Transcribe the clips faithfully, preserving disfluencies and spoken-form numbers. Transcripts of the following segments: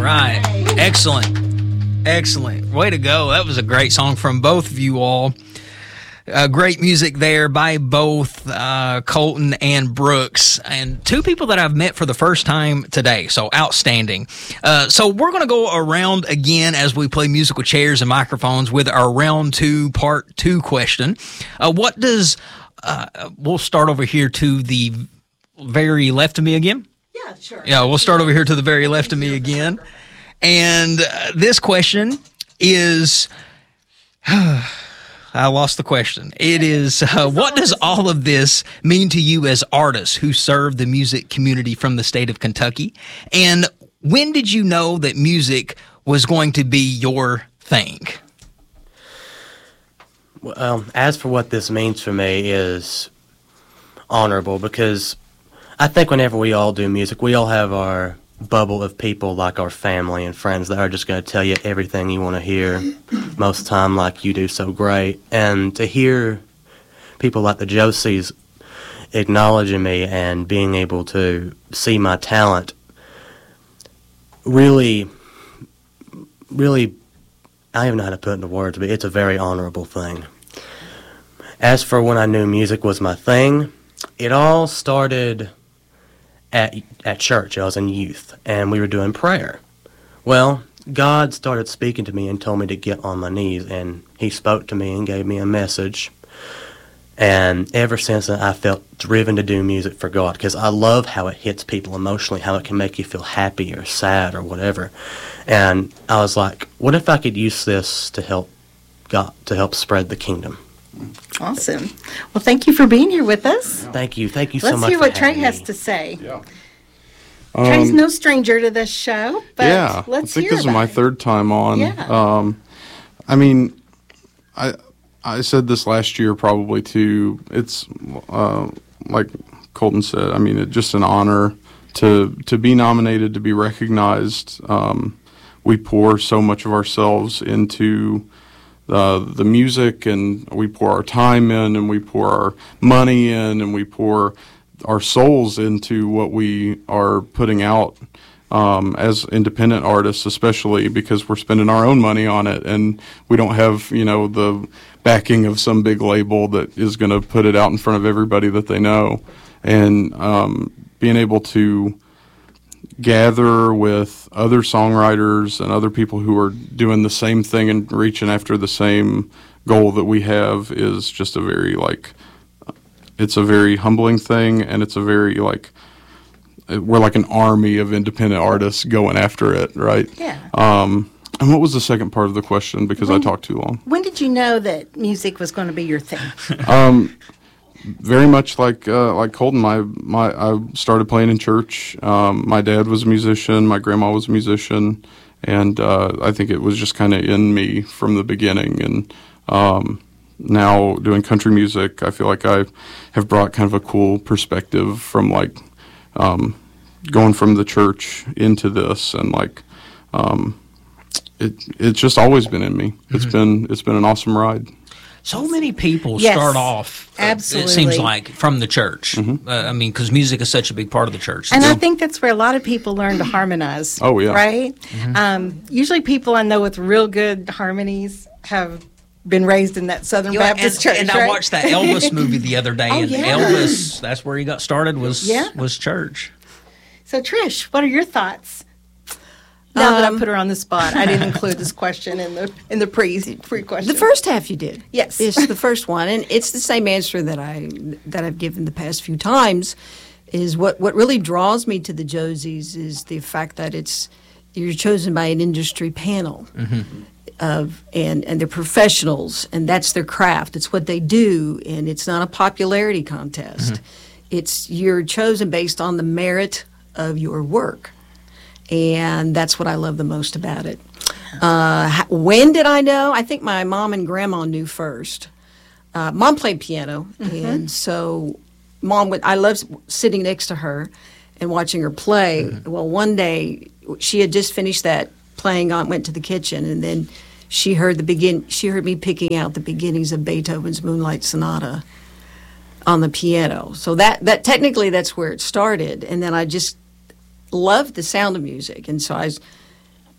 right. Excellent. Excellent. Way to go. That was a great song from both of you all. Uh, great music there by both uh, Colton and Brooks, and two people that I've met for the first time today, so outstanding. Uh, so we're going to go around again as we play musical chairs and microphones with our round two, part two question. Uh, what does, uh, we'll start over here to the very left of me again? Yeah, sure. Yeah, we'll start over here to the very left of me again. And uh, this question is... I lost the question. It is, uh, what does all of this mean to you as artists who serve the music community from the state of Kentucky? And when did you know that music was going to be your thing? Well, as for what this means for me is honorable, because I think whenever we all do music, we all have our bubble of people like our family and friends that are just going to tell you everything you want to hear most of the time, like you do so great. And to hear people like the Josies acknowledging me and being able to see my talent really, really, I don't even know how to put it into words, but it's a very honorable thing. As for when I knew music was my thing, it all started at at church. I was in youth, and we were doing prayer. Well, God started speaking to me and told me to get on my knees, and he spoke to me and gave me a message. And ever since then, I felt driven to do music for God, because I love how it hits people emotionally, how it can make you feel happy or sad or whatever. And I was like, what if I could use this to help God, to help spread the kingdom? Awesome. Well, thank you for being here with us. Yeah. Thank you. Thank you so Let's much. Let's hear for what Trey having has me. to say. Yeah. Trey's Um, no stranger to this show, but yeah, let's I think hear this is about my it. third time on. Yeah. Um, I mean, I I said this last year probably too. It's uh, like Colton said. I mean, it's just an honor to to be nominated, to be recognized. Um, we pour so much of ourselves into uh, the music, and we pour our time in, and we pour our money in, and we pour our souls into what we are putting out um, as independent artists, especially because we're spending our own money on it, and we don't have, you know, the backing of some big label that is going to put it out in front of everybody that they know. And um, being able to gather with other songwriters and other people who are doing the same thing and reaching after the same goal that we have is just a very, like, it's a very humbling thing, and it's a very, like, we're like an army of independent artists going after it, right? Yeah. Um, and what was the second part of the question? Because When- I talked too long. When did you know that music was going to be your thing? Um, very much like uh, like Colton. My my I started playing in church. Um, my dad was a musician. My grandma was a musician, and uh, I think it was just kind of in me from the beginning. And um, now doing country music, I feel like I have brought kind of a cool perspective from like um, going from the church into this, and like um, it it's just always been in me. It's Mhm. been it's been an awesome ride. So many people Yes, start off, uh, absolutely. it seems like, from the church. Mm-hmm. Uh, I mean, because music is such a big part of the church. And I It's- think that's where a lot of people learn to harmonize. Oh, yeah. Right? Um, usually people I know with real good harmonies have been raised in that Southern You know, Baptist and, church, and right? I watched that Elvis movie the other day, Oh, and yeah. Elvis, that's where he got started, was Yeah. was church. So, Trish, what are your thoughts? Now that I Um, put her on the spot, I didn't include this question in the in the pre pre question. The first half you did. Yes. It's the first one, and it's the same answer that I that I've given the past few times. Is what what really draws me to the Josies is the fact that it's you're chosen by an industry panel of and and they're professionals, and that's their craft. It's what they do, and it's not a popularity contest. It's you're chosen based on the merit of your work. And that's what I love the most about it. Uh, h- when did I know? I think my mom and grandma knew first. Uh, mom played piano, and so mom would. I loved sitting next to her and watching her play. Well, one day she had just finished that playing on, went to the kitchen, and then she heard the begin. She heard me picking out the beginnings of Beethoven's Moonlight Sonata on the piano. So that that technically that's where it started, and then I just loved the sound of music, and so I was,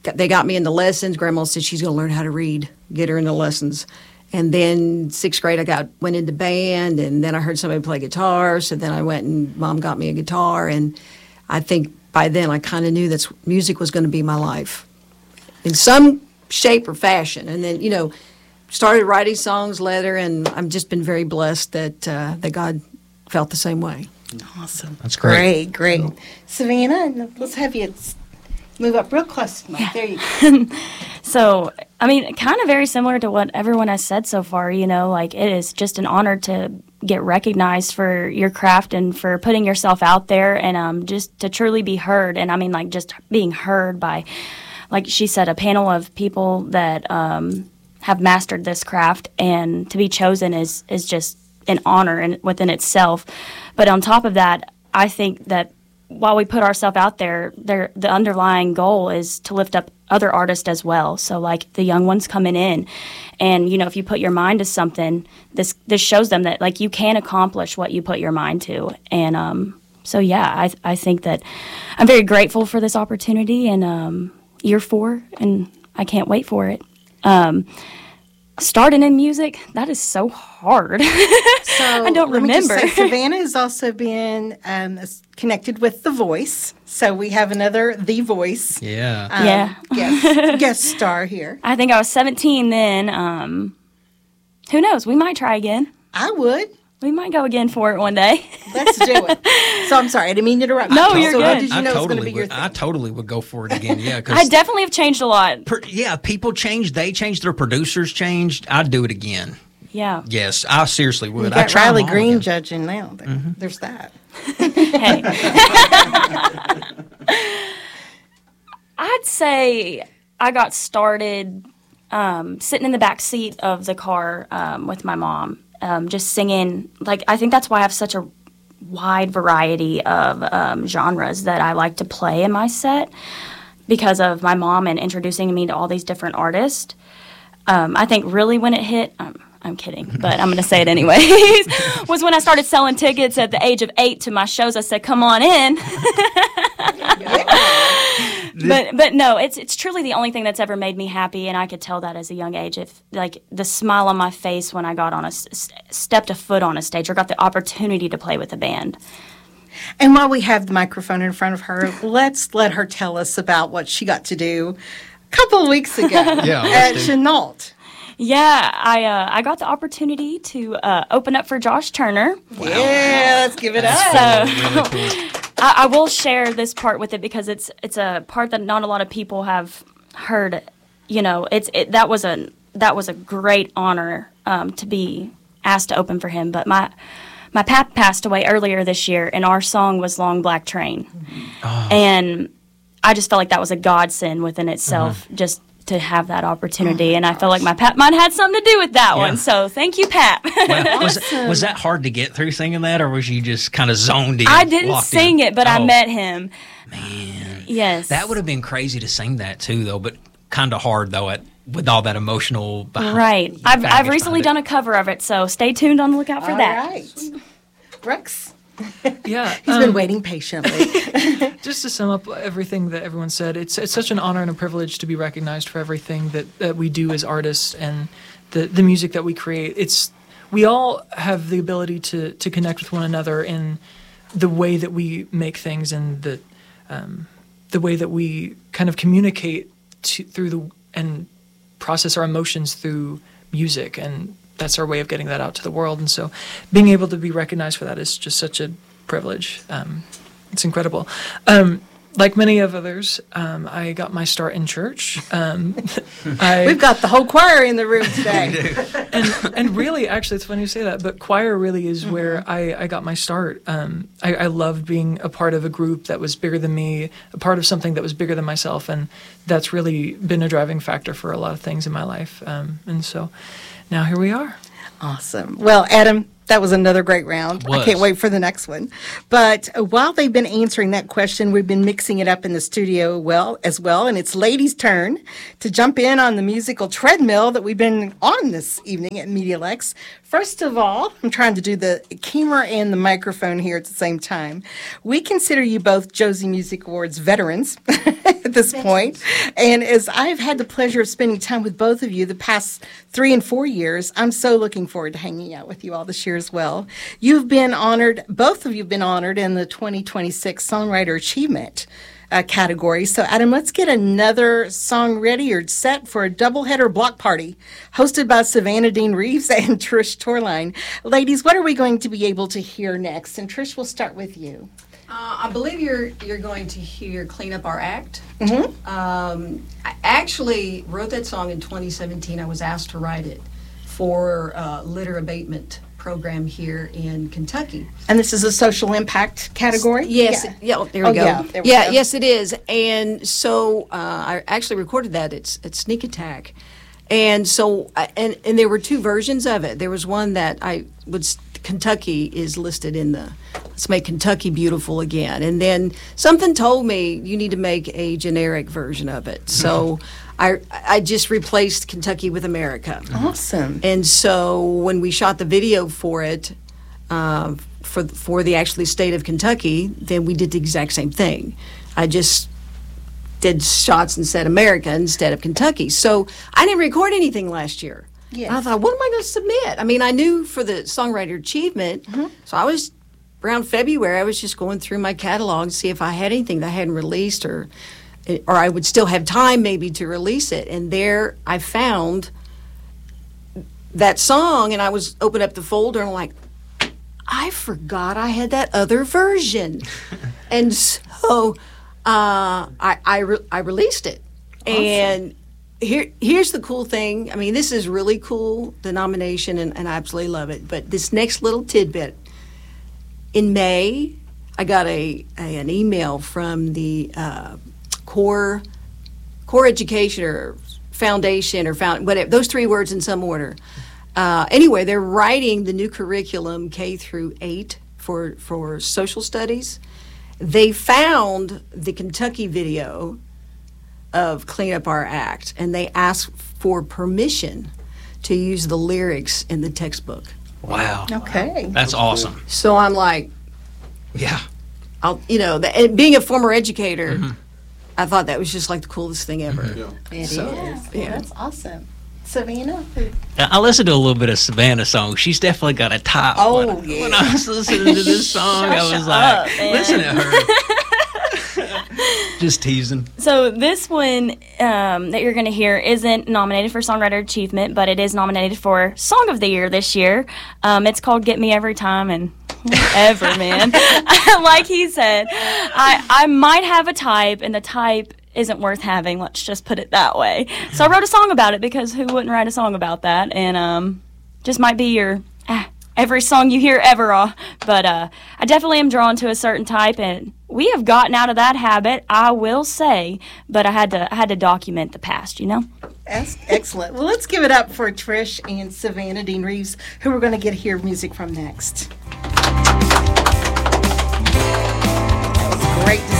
got, they got me into lessons. Grandma said she's going to learn how to read, get her into lessons. And then sixth grade, I got went into band, and then I heard somebody play guitar. So then I went and Mom got me a guitar, and I think by then I kind of knew that music was going to be my life in some shape or fashion. And then, you know, started writing songs later, and I've just been very blessed that uh, that God felt the same way. Awesome. That's great. Great, great. Savannah, let's have you move up real close to me. There you go. So, I mean, kind of very similar to what everyone has said so far, you know, like it is just an honor to get recognized for your craft and for putting yourself out there and um, just to truly be heard. And I mean, like just being heard by, like she said, a panel of people that um, have mastered this craft, and to be chosen is, is just an honor in, within itself. But on top of that, I think that while we put ourselves out there, there, the underlying goal is to lift up other artists as well. So like the young ones coming in, and you know, if you put your mind to something, this this shows them that like you can accomplish what you put your mind to. And um, so yeah, I I think that I'm very grateful for this opportunity in um, year four, and I can't wait for it. Um, starting in music, that is so hard. So I don't let me just remember. say, Savannah has also been um, connected with The Voice. So we have another The Voice. Yeah. Um, Yeah. guest, guest star here. I think I was seventeen then. Um, who knows? We might try again. I would. We might go again for it one day. Let's do it. So I'm sorry, I didn't mean to interrupt. No, you. you're so good. How did you I know it was totally going to be your would. thing? I totally would go for it again. Yeah, I because definitely have changed a lot. yeah, people changed. They changed. Their producers changed. I'd do it again. Yeah. Yes, I seriously would. You I'd got try 'em Riley all Green again. judging now. There, There's that. Hey. I'd say I got started um, sitting in the back seat of the car um, with my mom, um, just singing. Like I think that's why I have such a wide variety of um, genres that I like to play in my set, because of my mom and introducing me to all these different artists. Um, I think really when it hit, um, I'm kidding, but I'm going to say it anyways, was when I started selling tickets at the age of eight to my shows. I said, come on in. but but no, it's it's truly the only thing that's ever made me happy, and I could tell that as a young age. If like the smile on my face when I got on a, s- stepped a foot on a stage or got the opportunity to play with a band. And while we have the microphone in front of her, let's let her tell us about what she got to do a couple of weeks ago Yeah, at let's do. Chenault. Yeah, I uh, I got the opportunity to uh, open up for Josh Turner. Yeah, let's give it up. So I, I will share this part with it because it's it's a part that not a lot of people have heard. You know, it's it, that was a that was a great honor um, to be asked to open for him. But my my pap passed away earlier this year, and our song was "Long Black Train," and I just felt like that was a godsend within itself. Just to have that opportunity, and I felt like my pap might had something to do with that Yeah. one. So thank you, Pap. Wow. Was, it, was that hard to get through singing that, or was you just kind of zoned in? I didn't locked sing in? it, but I Oh, met him. Man, Yes, that would have been crazy to sing that too, though. But kind of hard though, at, with all that emotional. Behind, right. I've baggage I've recently behind done a cover of it, so stay tuned on the lookout for All that. right. Brooks, Yeah, he's um, been waiting patiently. just to sum up everything that everyone said, it's it's such an honor and a privilege to be recognized for everything that, that we do as artists and the the music that we create. It's we all have the ability to to connect with one another in the way that we make things and the um, the way that we kind of communicate to, through the and process our emotions through music, and that's our way of getting that out to the world. And so being able to be recognized for that is just such a privilege. Um, it's incredible. Um, like many of others, um, I got my start in church. Um, I, We've got the whole choir in the room today. and, and really, actually, it's funny you say that, but choir really is where I, I got my start. Um, I, I loved being a part of a group that was bigger than me, a part of something that was bigger than myself, and that's really been a driving factor for a lot of things in my life. Um, and so now here we are. Awesome. Well, Adam, that was another great round. I Was. can't wait for the next one. But uh, while they've been answering that question, we've been mixing it up in the studio well as well, and it's ladies' turn to jump in on the musical treadmill that we've been on this evening at Media Lex. First of all, I'm trying to do the camera and the microphone here at the same time. We consider you both Josie Music Awards veterans. at this point. And as I've had the pleasure of spending time with both of you the past three and four years, I'm so looking forward to hanging out with you all this year as well. You've been honored, both of you have been honored in the twenty twenty-six Songwriter Achievement uh, category. So, Adam, let's get another song ready or set for a doubleheader block party hosted by Savannah Dean Reeves and Trish Torline. Ladies, what are we going to be able to hear next? And Trish, we'll start with you. Uh, I believe you're you're going to hear "Clean Up Our Act." Mm-hmm. Um, I actually wrote that song in twenty seventeen. I was asked to write it for a litter abatement program here in Kentucky. And this is a social impact category? Yes. Yeah. Yeah. Oh, there we Oh, go. yeah, there we yeah. go. Yes, it is. And so uh, I actually recorded that. It's at Sneak Attack. And so, I- and and there were two versions of it. There was one that I was Kentucky is listed in the Let's Make Kentucky Beautiful Again. And then something told me you need to make a generic version of it. So I I just replaced Kentucky with America. Awesome. And so when we shot the video for it, uh, for for the actually state of Kentucky, then we did the exact same thing. I just did shots and said America instead of Kentucky. So I didn't record anything last year. Yes. I thought, what am I going to submit? I mean, I knew for the Songwriter Achievement, so I was around February. I was just going through my catalog to see if I had anything that I hadn't released, or or I would still have time maybe to release it. And there I found that song, and I was open up the folder and I'm like, I forgot I had that other version. And so uh, I I, re- I released it. And here here's the cool thing. I mean, this is really cool, the nomination, and, and I absolutely love it. But this next little tidbit, in May, I got a, a an email from the uh, core core education or foundation or found whatever, those three words in some order. Uh, anyway, they're writing the new curriculum K through eight for for social studies. They found the Kentucky video of Clean Up Our Act, and they asked for permission to use the lyrics in the textbook. Wow. Okay. That's awesome. So I'm like, Yeah. I'll, you know, the, and being a former educator, I thought that was just like the coolest thing ever. It is. So, Well, yeah. that's awesome. Savannah? I listened to a little bit of Savannah songs. She's definitely got a top. Oh, when, yeah. when I was listening to this song, I was Shut like, up, man. listen to her. Just teasing. So this one um, that you're going to hear isn't nominated for Songwriter Achievement, but it is nominated for Song of the Year this year. Um, it's called "Get Me Every Time," and whatever, man. Like he said, I I might have a type, and the type isn't worth having. Let's just put it that way. So I wrote a song about it because who wouldn't write a song about that? And um, just might be your ah, every song you hear ever. Uh, but uh, I definitely am drawn to a certain type, and we have gotten out of that habit, I will say. But I had to I had to document the past, you know. That's excellent. Well, let's give it up for Trish and Savannah Dean Reeves, who we're going to get hear music from next. That was great to